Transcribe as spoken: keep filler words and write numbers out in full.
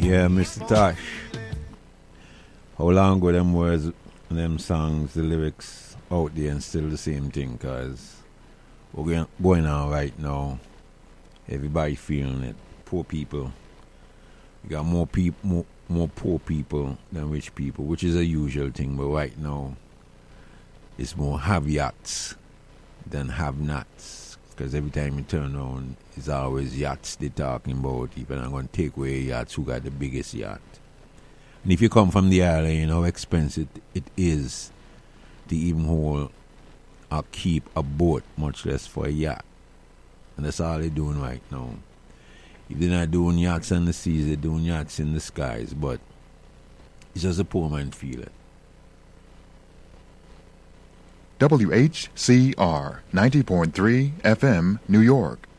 Yeah, Mister Tosh. How long ago them words, them songs, the lyrics out there and still the same thing? Cause we're going, going on right now. Everybody feeling it. Poor people. We got more people, more, more poor people than rich people, which is a usual thing. But right now, it's more have yachts than have nots. Because every time you turn around, it's always yachts they're talking about. Even I'm going to take away yachts who got the biggest yacht. And if you come from the island, you know how expensive it is to even hold or keep a boat, much less for a yacht. And that's all they're doing right now. If they're not doing yachts on the seas, they're doing yachts in the skies. But it's just a poor man feel it. W H C R ninety point three F M, New York.